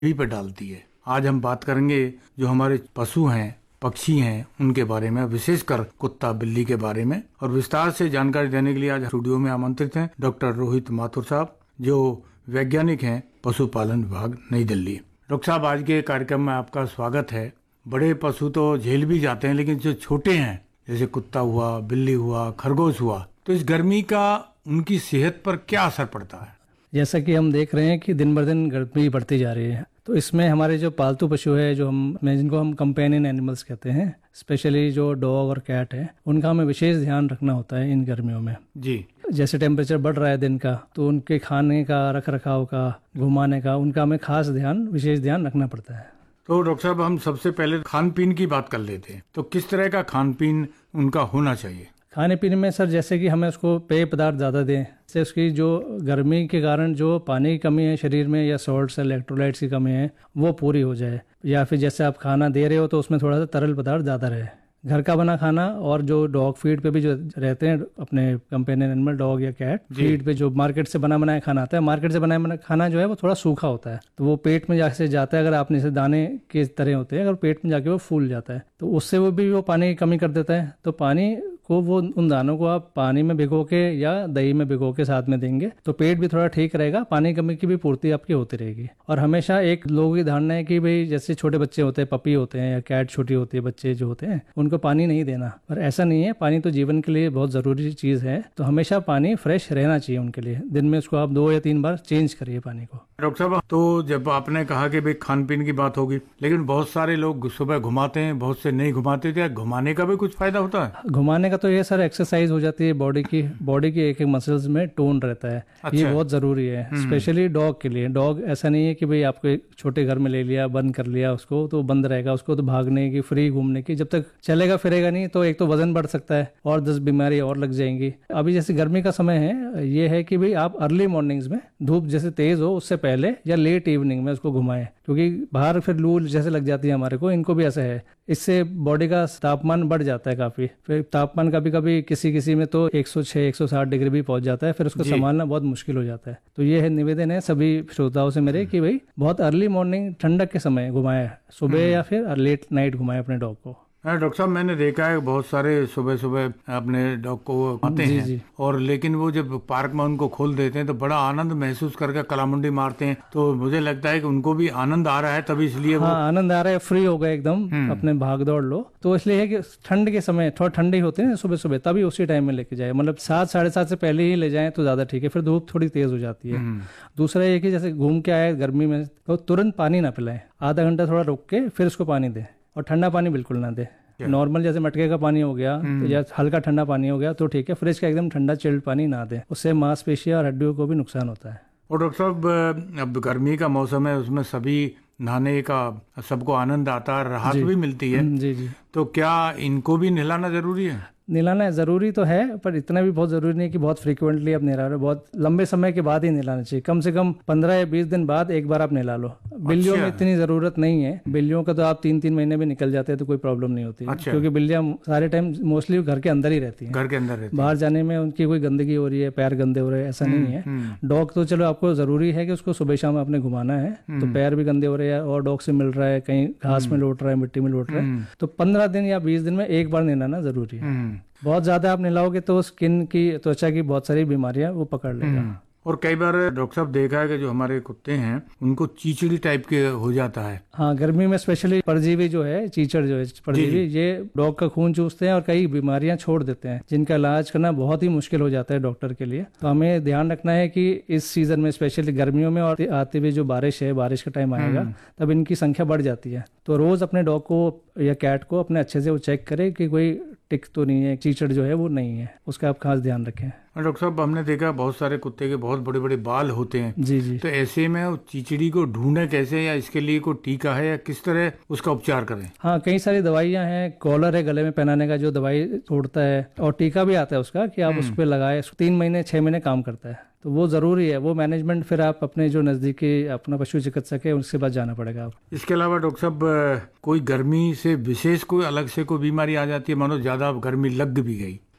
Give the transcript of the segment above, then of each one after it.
यही पर डालती है। आज हम बात करेंगे जो हमारे पशु हैं, पक्षी हैं, उनके बारे में, विशेषकर कुत्ता बिल्ली के बारे में। और विस्तार से जानकारी देने के लिए आज स्टूडियो में आमंत्रित हैं डॉक्टर रोहित माथुर साहब, जो वैज्ञानिक हैं पशुपालन विभाग, नई दिल्ली। डॉक्टर साहब, आज के कार्यक्रम में आपका स्वागत है। बड़े पशु तो झेल भी जाते हैं, लेकिन जो छोटे हैं जैसे कुत्ता हुआ, बिल्ली हुआ, खरगोश हुआ, तो इस गर्मी का उनकी सेहत पर क्या असर पड़ता है? जैसा कि हम देख रहे हैं कि दिन ब दिन गर्मी बढ़ती जा रही है, तो इसमें हमारे जो पालतू पशु है, जिनको हम कंपेनियन एनिमल्स कहते हैं, स्पेशली जो डॉग और कैट है, उनका हमें विशेष ध्यान रखना होता है इन गर्मियों में जी। जैसे टेम्परेचर बढ़ रहा है दिन का, तो उनके खाने का, रख रखाव का, घुमाने का, उनका हमें खास विशेष ध्यान रखना पड़ता है। तो डॉक्टर साहब, हम सबसे पहले खान पीन की बात कर लेते हैं। तो किस तरह का खान पीन उनका होना चाहिए? खाने पीने में सर, जैसे कि हमें उसको पेय पदार्थ ज़्यादा दें, जैसे उसकी जो गर्मी के कारण जो पानी की कमी है शरीर में, या सॉल्ट्स, इलेक्ट्रोलाइट्स की कमी है, वो पूरी हो जाए। या फिर जैसे आप खाना दे रहे हो तो उसमें थोड़ा सा तरल पदार्थ ज़्यादा रहे। घर का बना खाना, और जो डॉग फीड पे भी जो रहते हैं अपने कंपेनियन एनिमल, डॉग या कैट फीड पे जो मार्केट से बनाया खाना आता है, मार्केट से बनाया खाना जो है वो थोड़ा सूखा होता है, तो वो पेट में जाके जाता है। अगर आपने इसे दाने के तरह होते हैं, अगर पेट में जाके वो फूल जाता है, तो उससे वो पानी की कमी कर देता है। तो पानी को उन दानों को आप पानी में भिगो के या दही में भिगो के साथ में देंगे, तो पेट भी थोड़ा ठीक रहेगा, पानी की कमी की भी पूर्ति आपकी होती रहेगी। और हमेशा एक लोगों की धारणा है कि भाई जैसे छोटे बच्चे होते हैं, पपी होते हैं या कैट छोटी होती है, बच्चे जो होते हैं, उनको पानी नहीं देना, पर ऐसा नहीं है। पानी तो जीवन के लिए बहुत जरूरी चीज है, तो हमेशा पानी फ्रेश रहना चाहिए उनके लिए। दिन में उसको आप 2 या 3 बार चेंज करिए पानी को। डॉक्टर साहब, तो जब आपने कहा कि भाई खान पीन की बात होगी, लेकिन बहुत सारे लोग सुबह घुमाते हैं, बहुत से नहीं घुमाते थे। घुमाने का भी कुछ फायदा होता है? घुमाने का तो ये सर एक्सरसाइज हो जाती है, बॉडी की एक मसल्स में टोन रहता है। अच्छा। ये बहुत जरूरी है, स्पेशली डॉग के लिए। डॉग ऐसा नहीं है कि भाई आपको एक छोटे घर में ले लिया, बंद कर लिया उसको, तो बंद रहेगा। उसको तो भागने की, फ्री घूमने की, जब तक चलेगा फिरेगा नहीं, तो एक तो वजन बढ़ सकता है और 10 बीमारी और लग जाएंगी। अभी जैसे गर्मी का समय है, ये है कि भाई आप अर्ली मॉर्निंग्स में, धूप जैसे तेज हो उससे पहले, या लेट इवनिंग में उसको घुमाएं, क्योंकि बाहर फिर लू जैसे लग जाती है हमारे को, इनको भी ऐसा है। इससे बॉडी का तापमान बढ़ जाता है काफी। फिर तापमान कभी कभी किसी में तो 106-160 डिग्री भी पहुंच जाता है, फिर उसको संभालना बहुत मुश्किल हो जाता है। तो ये है निवेदन है सभी श्रोताओं से मेरे कि भाई बहुत अर्ली मॉर्निंग, ठंडक के समय घुमाएं, सुबह या फिर लेट नाइट घुमाएं अपने डॉग को। डॉक्टर साहब, मैंने देखा है बहुत सारे सुबह सुबह अपने डॉग को आते हैं जी। और लेकिन वो जब पार्क में उनको खोल देते हैं तो बड़ा आनंद महसूस करके कलामुंडी मारते हैं। तो मुझे लगता है कि उनको भी आनंद आ रहा है, तभी इसलिए वो आनंद आ रहा है, फ्री हो गए एकदम, अपने भाग दौड़ लो। तो इसलिए है कि ठंड के समय थोड़ा ठंडे होते हैं सुबह सुबह, तभी उसी टाइम में लेके जाए, मतलब 7-7:30 से पहले ही ले जाए तो ज्यादा ठीक है, फिर धूप थोड़ी तेज हो जाती है। दूसरा ये कि जैसे घूम के आए गर्मी में, तो तुरंत पानी ना पिलाएं, आधा घंटा थोड़ा रुक के फिर उसको पानी दें, और ठंडा पानी बिल्कुल ना दे। नॉर्मल जैसे मटके का पानी हो गया, तो या हल्का ठंडा पानी हो गया तो ठीक है, फ्रिज का एकदम ठंडा चिल्ड पानी ना दे, उससे मांसपेशियां और हड्डियों को भी नुकसान होता है। और डॉक्टर साहब, अब गर्मी का मौसम है, उसमें सभी नहाने का सबको आनंद आता है, राहत भी मिलती है जी। तो क्या इनको भी नहलाना जरूरी है? नहलाना ज़रूरी तो है, पर इतना भी बहुत ज़रूरी नहीं कि बहुत फ्रीक्वेंटली आप नहला लो। बहुत लंबे समय के बाद ही नहलाना चाहिए, कम से कम 15 या 20 दिन बाद एक बार आप नहला लो। बिल्लियों में इतनी ज़रूरत नहीं है, बिल्लियों का तो आप 3-3 महीने में निकल जाते हैं तो कोई प्रॉब्लम नहीं होती। क्योंकि बिल्लियाँ सारे टाइम मोस्टली घर के अंदर ही रहती हैं, घर के अंदर रहती हैं। बाहर जाने में उनकी कोई गंदगी हो रही है, पैर गंदे हो रहे हैं, ऐसा नहीं है। डॉग तो चलो आपको ज़रूरी है कि उसको सुबह शाम आपने घुमाना है, तो पैर भी गंदे हो रहे हैं और डॉग से मिल रहा है, कहीं घास में लौट रहा है, मिट्टी में लौट रहा है, तो 15 दिन या 20 दिन में एक बार नहलाना जरूरी है। बहुत ज्यादा आप नहलाओगे तो स्किन की, त्वचा की बहुत सारी बीमारियां वो पकड़ लेगा। और कई बार डॉक्टर साहब देखा है कि जो हमारे कुत्ते हैं उनको चीचड़ी टाइप के हो जाता है। हाँ, गर्मी में स्पेशली परजीवी जो है, चीचड़ जो है परजीवी, ये डॉग का खून चूसते हैं और कई बीमारियां छोड़ देते हैं, जिनका इलाज करना बहुत ही मुश्किल हो जाता है डॉक्टर के लिए। तो हमें ध्यान रखना है कि इस सीजन में, स्पेशली गर्मियों में और आते हुए जो बारिश है, बारिश का टाइम आएगा, तब इनकी संख्या बढ़ जाती है। तो रोज अपने डॉग को या कैट को अपने अच्छे से वो चेक करे कि कोई टिक तो नहीं है, चीचड़ जो है वो नहीं है, उसका आप खास ध्यान रखें। डॉक्टर साहब, हमने देखा बहुत सारे कुत्ते के बहुत बड़े बड़े बाल होते हैं जी। तो ऐसे में चीचड़ी को ढूंढे कैसे, या इसके लिए कोई टीका है, या किस तरह उसका उपचार करें? हाँ, कई सारी दवाइयाँ हैं, कॉलर है गले में पहनाने का जो दवाई छोड़ता है, और टीका भी आता है उसका कि आप उस पर लगाए, 3 महीने 6 महीने काम करता है। तो वो जरूरी है, वो मैनेजमेंट फिर आप अपने जो नजदीकी अपना पशु चिकित्सक है उसके पास जाना पड़ेगा आप। इसके अलावा डॉक्टर साहब, कोई गर्मी से विशेष कोई अलग से कोई बीमारी आ जाती है, मानो ज्यादा गर्मी लग भी गई,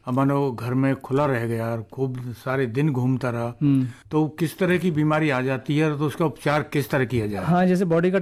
अब मानो घर में खुला रह गया और खूब सारे दिन घूमता रहा, तो किस तरह की बीमारी आ जाती है, तो उसका उपचार किस तरह किया जाए? हाँ, जैसे बॉडी का